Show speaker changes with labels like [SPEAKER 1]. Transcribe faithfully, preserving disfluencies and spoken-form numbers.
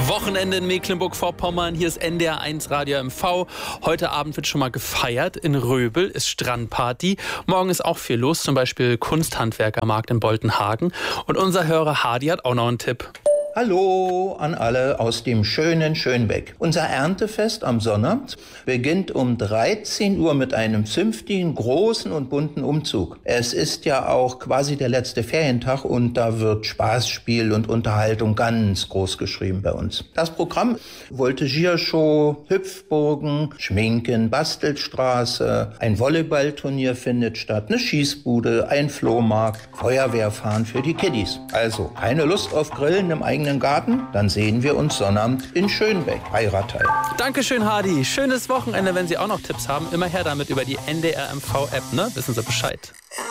[SPEAKER 1] Wochenende in Mecklenburg-Vorpommern, hier ist N D R eins Radio M V. Heute Abend wird schon mal gefeiert. In Röbel ist Strandparty. Morgen ist auch viel los, zum Beispiel Kunsthandwerkermarkt in Boltenhagen. Und unser Hörer Hadi hat auch noch einen Tipp.
[SPEAKER 2] Hallo an alle aus dem schönen Schönbeck. Unser Erntefest am Sonnabend beginnt um dreizehn Uhr mit einem zünftigen, großen und bunten Umzug. Es ist ja auch quasi der letzte Ferientag und da wird Spaß, Spiel und Unterhaltung ganz groß geschrieben bei uns. Das Programm: Voltigiershow, Hüpfburgen, Schminken, Bastelstraße, ein Volleyballturnier findet statt, eine Schießbude, ein Flohmarkt, Feuerwehrfahren für die Kiddies. Also keine Lust auf Grillen im eigenen Garten? Dann sehen wir uns Sonnabend in Schönbeck bei Rattheil.
[SPEAKER 1] Dankeschön, Hadi. Schönes Wochenende. Wenn Sie auch noch Tipps haben, immer her damit über die N D R M V App, ne? Wissen Sie Bescheid.